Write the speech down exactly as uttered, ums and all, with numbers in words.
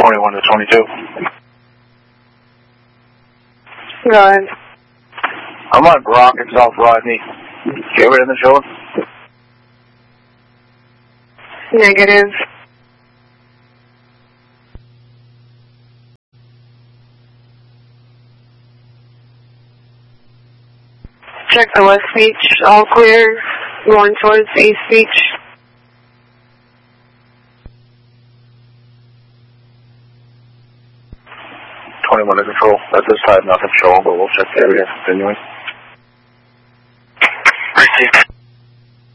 twenty-one to twenty-two. Go ahead. I'm on Brock and South Rodney. You ever in the showing? Negative. Check the West Beach, all clear, going towards East Beach. twenty-one to control. At this time, nothing showing, but we'll check the area continuing.